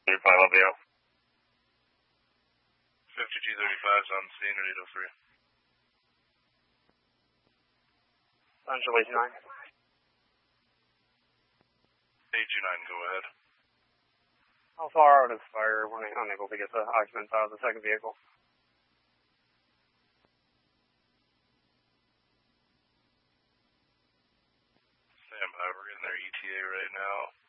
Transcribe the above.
LVO. 5235's on scene, ready to 3. Central 89. 829, go ahead. How far out of fire when unable to get the occupants out of the second vehicle? Stand by, we're getting their ETA right now.